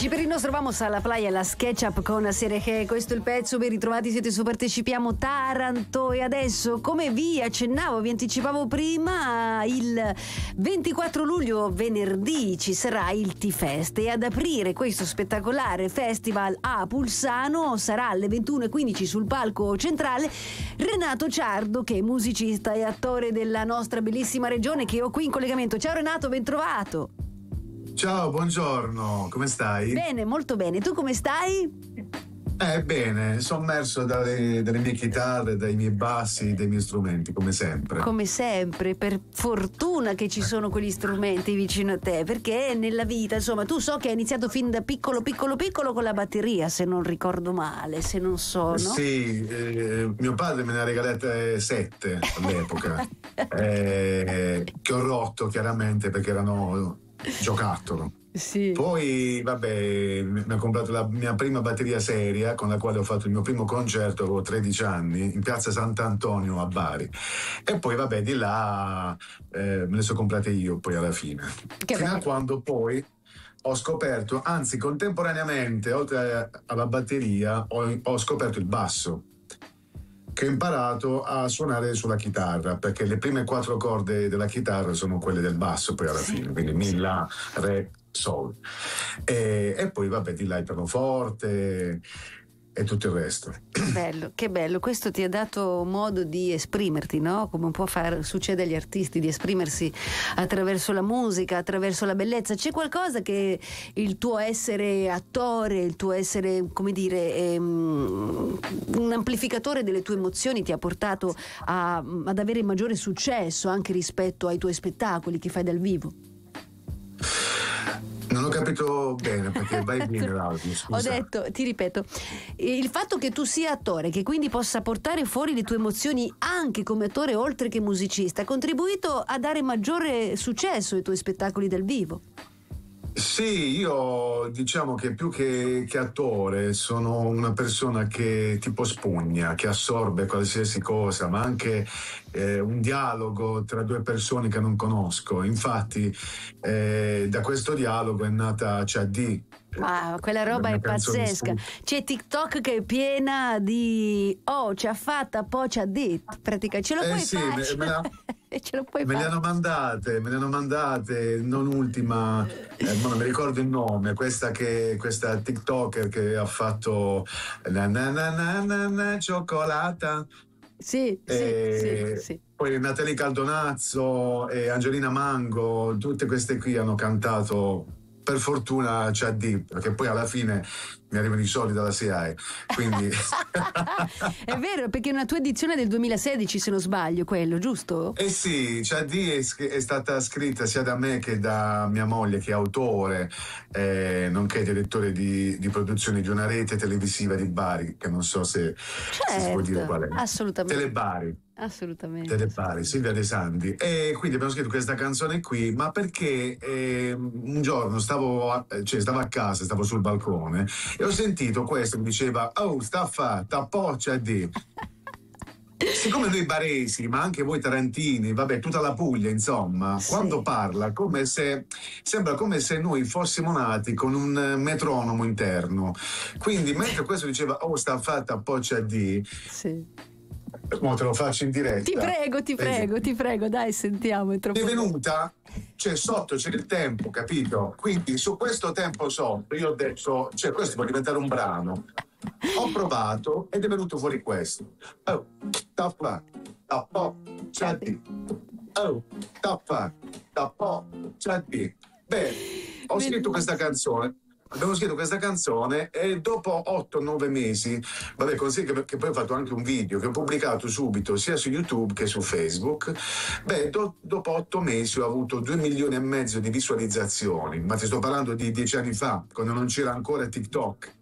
Amici, per il nostro Vamos alla Playa, la SketchUp con Sergé, questo è il pezzo, ben ritrovati, siete su Partecipiamo Taranto. E adesso, come vi accennavo, vi anticipavo prima, il 24 luglio, venerdì, ci sarà il T-Fest, e ad aprire questo spettacolare festival a Pulsano sarà alle 21:15 sul palco centrale Renato Ciardo, che è musicista e attore della nostra bellissima regione, che ho qui in collegamento. Ciao Renato, ben trovato. Ciao, buongiorno, come stai? Bene, molto bene. Tu come stai? Bene, sommerso dalle mie chitarre, dai miei bassi, dai miei strumenti, come sempre. Come sempre, per fortuna che ci sono quegli strumenti vicino a te, perché nella vita, insomma, tu so che hai iniziato fin da piccolo con la batteria, se non ricordo male, se non so, no? Sì, mio padre me ne ha regalate 7 all'epoca, che ho rotto chiaramente perché erano giocattolo. Sì. Poi vabbè, mi ha comprato la mia prima batteria seria con la quale ho fatto il mio primo concerto, avevo 13 anni, in piazza Sant'Antonio a Bari, e poi vabbè di là me le sono comprate io poi alla fine, fino a quando poi ho scoperto, anzi contemporaneamente oltre alla batteria ho scoperto il basso, che ho imparato a suonare sulla chitarra, perché le prime 4 corde della chitarra sono quelle del basso poi alla fine, quindi mi, la, re, sol, e poi vabbè di là il pianoforte e tutto il resto. Che bello, questo ti ha dato modo di esprimerti, no? Come può succede agli artisti, di esprimersi attraverso la musica, attraverso la bellezza. C'è qualcosa che il tuo essere attore, il tuo essere, come dire, un amplificatore delle tue emozioni ti ha portato ad avere maggiore successo anche rispetto ai tuoi spettacoli che fai dal vivo? Non ho capito bene perché vai bene l'audio, scusa. Ho detto, ti ripeto, il fatto che tu sia attore, che quindi possa portare fuori le tue emozioni anche come attore oltre che musicista, ha contribuito a dare maggiore successo ai tuoi spettacoli dal vivo. Sì, io diciamo che più che attore sono una persona che tipo spugna, che assorbe qualsiasi cosa, ma anche un dialogo tra due persone che non conosco. Infatti da questo dialogo è nata Chadì. Wow, quella roba è pazzesca. C'è TikTok che è piena di ci ha fatta, poi ci ha detto. Praticamente ce lo puoi fare. Ce lo puoi me fare. le hanno mandate, non ultima, non mi ricordo il nome, questa TikToker che ha fatto cioccolata. Sì. Poi Natalie Caldonazzo e Angelina Mango, tutte queste qui hanno cantato. Per fortuna c'è D, perché poi alla fine mi arrivano i soldi dalla SIAE, quindi è vero, perché è una tua edizione del 2016 se non sbaglio, quello, giusto? Sì, c'è D è stata scritta sia da me che da mia moglie, che è autore nonché direttore di produzione di una rete televisiva di Bari, che non so se si può dire qual è. Assolutamente. Telebari. Assolutamente. Telebari, Silvia De Sandi. E quindi abbiamo scritto questa canzone qui, ma perché un giorno stavo a casa, stavo sul balcone e ho sentito questo che diceva: oh, sta fatta, poccia di. Siccome noi baresi, ma anche voi tarantini, vabbè, tutta la Puglia, insomma, sì, quando parla sembra come se noi fossimo nati con un metronomo interno. Quindi mentre questo diceva: oh, sta fatta, poccia di. Sì. Mo te lo faccio in diretta. Ti prego, dai, sentiamo. È venuta, cioè sotto c'è il tempo, capito? Quindi su questo tempo sotto io ho detto, cioè questo può diventare un brano. Ho provato ed è venuto fuori questo. Oh, tappa, tappo, chatti. Oh, tappa, tappo, chatti. Beh, ho scritto questa canzone. Abbiamo scritto questa canzone e dopo 8-9 mesi, vabbè, così che poi ho fatto anche un video che ho pubblicato subito sia su YouTube che su Facebook. Beh, dopo 8 mesi ho avuto 2,5 milioni di visualizzazioni, ma ti sto parlando di 10 anni fa, quando non c'era ancora TikTok.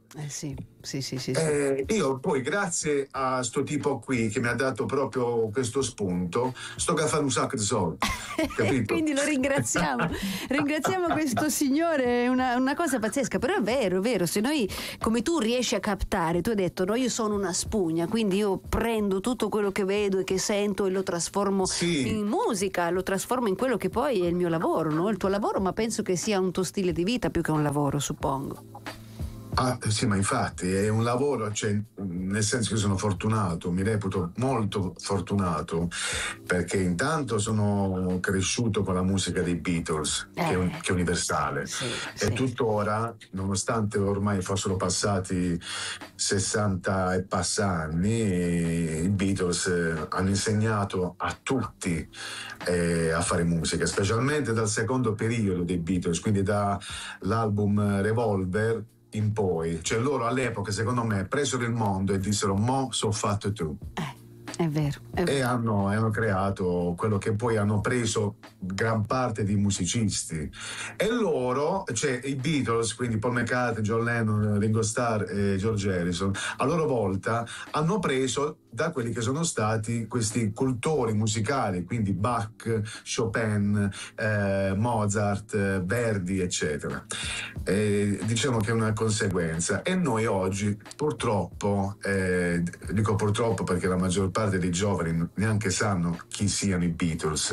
Sì. Io poi, grazie a sto tipo qui che mi ha dato proprio questo spunto, sto a fare un sacco di soldi, capito? Quindi lo ringraziamo questo signore, è una cosa pazzesca, però è vero, se noi, come tu riesci a captare, tu hai detto no, io sono una spugna, quindi io prendo tutto quello che vedo e che sento e lo trasformo in musica, lo trasformo in quello che poi è il mio lavoro, no? Il tuo lavoro, ma penso che sia un tuo stile di vita più che un lavoro, suppongo. Sì, ma infatti è un lavoro, cioè, nel senso che sono fortunato, mi reputo molto fortunato, perché intanto sono cresciuto con la musica dei Beatles, che è universale, e tuttora, nonostante ormai fossero passati 60 e passa anni, i Beatles hanno insegnato a tutti a fare musica, specialmente dal secondo periodo dei Beatles, quindi dall'album Revolver in poi, cioè loro all'epoca secondo me presero il mondo e dissero mo so fatto tu. È vero. E hanno creato quello che poi hanno preso gran parte di musicisti, e loro, cioè i Beatles, quindi Paul McCartney, John Lennon, Ringo Starr e George Harrison, a loro volta hanno preso da quelli che sono stati questi cultori musicali, quindi Bach, Chopin, Mozart, Verdi, eccetera. Diciamo che è una conseguenza, e noi oggi purtroppo, dico purtroppo perché la maggior parte dei giovani neanche sanno chi siano i Beatles,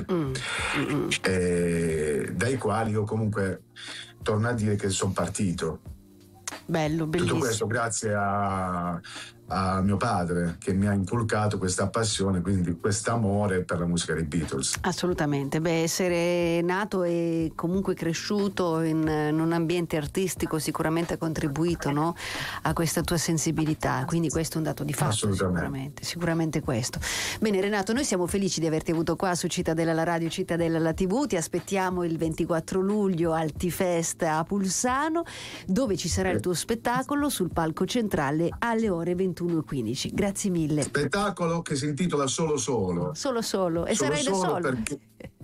dai quali io comunque torno a dire che sono partito. Bello, bellissimo. Tutto questo grazie a mio padre, che mi ha inculcato questa passione, quindi quest'amore per la musica dei Beatles. Assolutamente, essere nato e comunque cresciuto in un ambiente artistico sicuramente ha contribuito, no? A questa tua sensibilità, quindi questo è un dato di fatto, sicuramente questo. Bene Renato, noi siamo felici di averti avuto qua su Cittadella la Radio, Cittadella la TV, ti aspettiamo il 24 luglio al T-Fest a Pulsano, dove ci sarà il tuo spettacolo sul palco centrale alle ore 21:15. Grazie mille. Spettacolo che si intitola Solo e sarai da solo perché...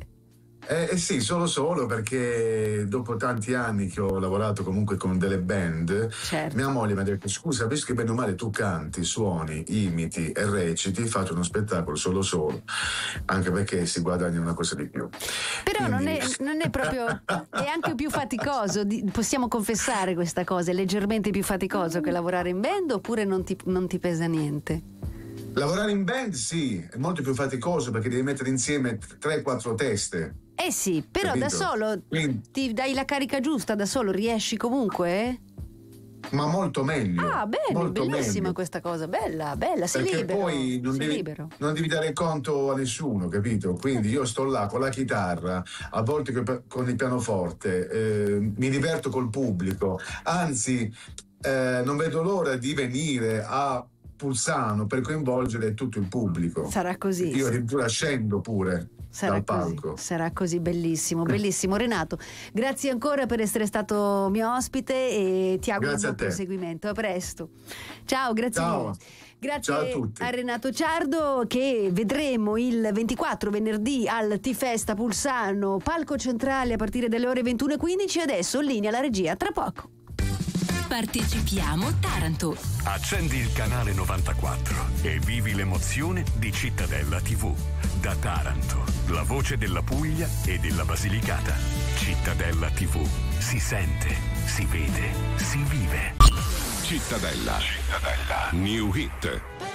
sì, solo perché dopo tanti anni che ho lavorato comunque con delle band, mia moglie mi ha detto scusa, visto che bene o male tu canti, suoni, imiti e reciti, fate uno spettacolo solo, anche perché si guadagna una cosa di più. Però quindi... non è proprio, è anche più faticoso, possiamo confessare questa cosa, è leggermente più faticoso che lavorare in band, oppure non ti pesa niente? Lavorare in band sì, è molto più faticoso perché devi mettere insieme 3-4 teste. Sì, però capito? Da solo ti dai la carica giusta, da solo riesci comunque? Ma molto meglio. Bene, molto bellissima meglio. Questa cosa, bella, sei perché libero. Poi non devi dare conto a nessuno, capito? Quindi io sto là con la chitarra, a volte con il pianoforte, mi diverto col pubblico, anzi non vedo l'ora di venire a Pulsano per coinvolgere tutto il pubblico. Sarà così. Io addirittura scendo pure dal palco. Sarà così, bellissimo. Renato, grazie ancora per essere stato mio ospite e ti auguro un buon proseguimento. A presto. Ciao, grazie mille. Grazie a Renato Ciardo, che vedremo il 24 venerdì al T-Fest a Pulsano, palco centrale a partire dalle ore 21:15. Adesso in linea la regia, tra poco. Partecipiamo Taranto. Accendi il canale 94 e vivi l'emozione di Cittadella TV. Da Taranto, la voce della Puglia e della Basilicata. Cittadella TV. Si sente, si vede, si vive. Cittadella. New Hit.